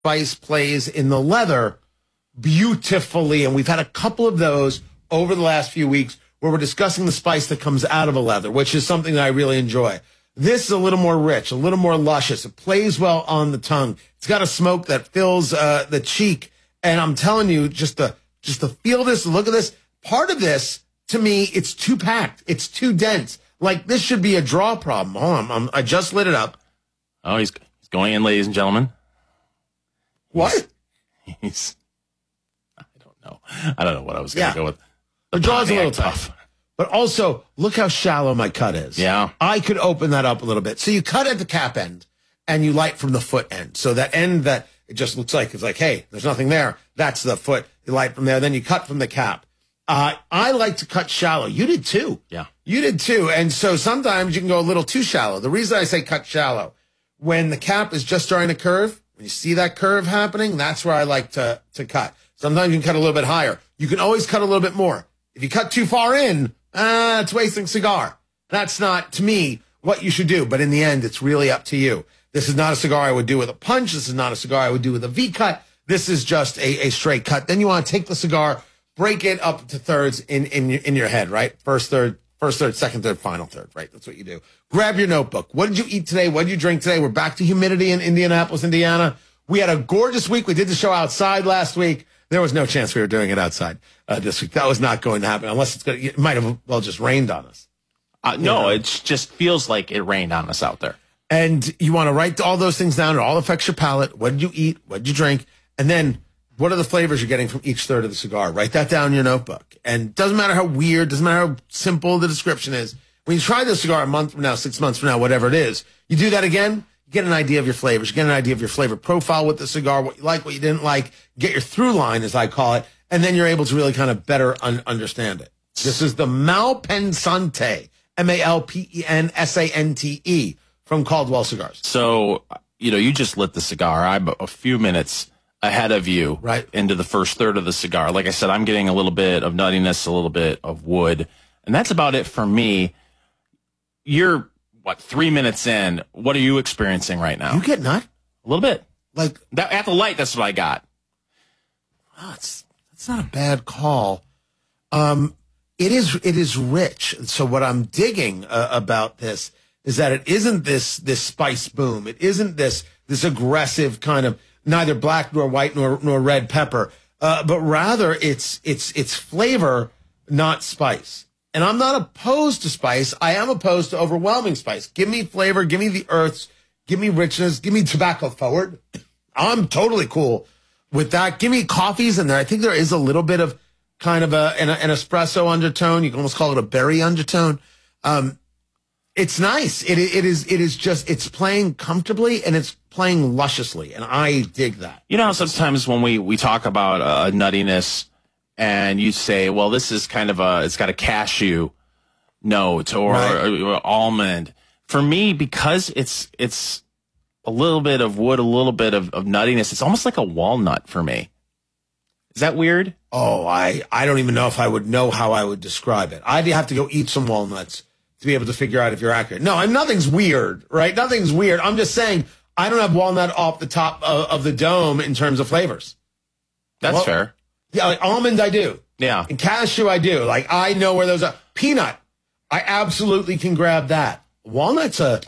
spice plays in the leather beautifully. And we've had a couple of those over the last few weeks where we're discussing the spice that comes out of a leather, which is something that I really enjoy. This is a little more rich, a little more luscious. It plays well on the tongue. It's got a smoke that fills the cheek. And I'm telling you, just to feel this, look at this, part of this, to me, it's too packed. It's too dense. Like, this should be a draw problem. Hold on, I just lit it up. Oh, he's going in, ladies and gentlemen. What? He's I don't know what I was going to go with. The draw's a little tough. But also, look how shallow my cut is. Yeah. I could open that up a little bit. So you cut at the cap end, and you light from the foot end. So that end that it just looks like, it's like, hey, there's nothing there. That's the foot. You light from there. Then you cut from the cap. I like to cut shallow. You did too. Yeah. You did too. And so sometimes you can go a little too shallow. The reason I say cut shallow, when the cap is just starting to curve, when you see that curve happening, that's where I like to cut. Sometimes you can cut a little bit higher. You can always cut a little bit more. If you cut too far in, it's wasting cigar. That's not, to me, what you should do. But in the end, it's really up to you. This is not a cigar I would do with a punch. This is not a cigar I would do with a V-cut. This is just a straight cut. Then you want to take the cigar, break it up to thirds in your head, right? First third, second third, final third, right? That's what you do. Grab your notebook. What did you eat today? What did you drink today? We're back to humidity in Indianapolis, Indiana. We had a gorgeous week. We did the show outside last week. There was no chance we were doing it outside this week. That was not going to happen unless it might have well just rained on us. No, it just feels like it rained on us out there. And you want to write all those things down. It all affects your palate. What did you eat? What did you drink? And then what are the flavors you're getting from each third of the cigar? Write that down in your notebook. And doesn't matter how weird, doesn't matter how simple the description is. When you try this cigar a month from now, 6 months from now, whatever it is, you do that again, you get an idea of your flavors. You get an idea of your flavor profile with the cigar, what you like, what you didn't like, get your through line, as I call it, and then you're able to really kind of better understand it. This is the Malpensante, Malpensante from Caldwell Cigars. So, you just lit the cigar. I'm a few minutes ahead of you into the first third of the cigar. Like I said, I'm getting a little bit of nuttiness, a little bit of wood, and that's about it for me. You're, 3 minutes in? What are you experiencing right now? You get nut? A little bit. Like that, at the light, that's what I got. Oh, that's not a bad call. It is rich. So what I'm digging about this is that it isn't this spice boom. It isn't this aggressive kind of neither black nor white nor red pepper, but rather it's flavor, not spice. And I'm not opposed to spice. I am opposed to overwhelming spice. Give me flavor, give me the earths, give me richness, give me tobacco forward. I'm totally cool with that. Give me coffees in there. I think there is a little bit of kind of an espresso undertone. You can almost call it a berry undertone. It's nice. It is just, it's playing comfortably and it's playing lusciously. And I dig that. You know how sometimes when we talk about a nuttiness and you say, well, this is kind of it's got a cashew note or almond. For me, because it's a little bit of wood, a little bit of nuttiness, it's almost like a walnut for me. Is that weird? Oh, I don't even know if I would know how I would describe it. I'd have to go eat some walnuts to be able to figure out if you're accurate. No, nothing's weird, right? Nothing's weird. I'm just saying I don't have walnut off the top of the dome in terms of flavors. That's fair. Yeah, like almond I do. Yeah. And cashew I do. Like I know where those are. Peanut, I absolutely can grab that. Walnuts for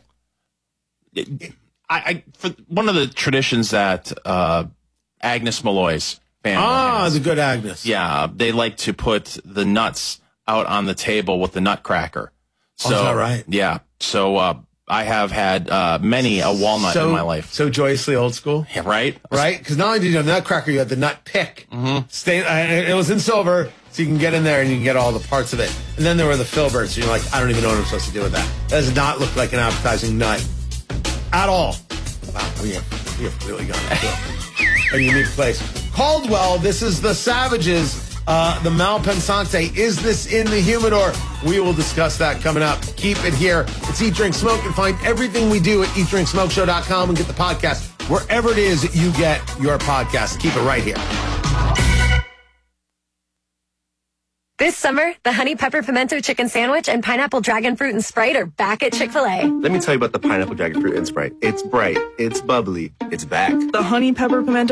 one of the traditions that Agnes Malloy's family has. The good Agnes. Yeah, they like to put the nuts out on the table with the nutcracker. So, is that right? Yeah. So I have had many a walnut in my life. So joyously old school. Yeah, right? Right? Because not only did you have the nutcracker, you had the nut pick. Mm-hmm. It was in silver, so you can get in there and you can get all the parts of it. And then there were the filberts, and you're like, I don't even know what I'm supposed to do with that. That does not look like an appetizing nut at all. Wow, we have really gone into a unique place. Caldwell, this is the Savages. The Malpensante. Is this in the humidor? We will discuss that coming up. Keep it here. It's Eat, Drink, Smoke, and find everything we do at eatdrinksmokeshow.com and get the podcast wherever it is you get your podcast. Keep it right here. This summer, the Honey Pepper Pimento Chicken Sandwich and Pineapple Dragon Fruit and Sprite are back at Chick-fil-A. Let me tell you about the Pineapple Dragon Fruit and Sprite. It's bright, it's bubbly, it's back. The Honey Pepper Pimento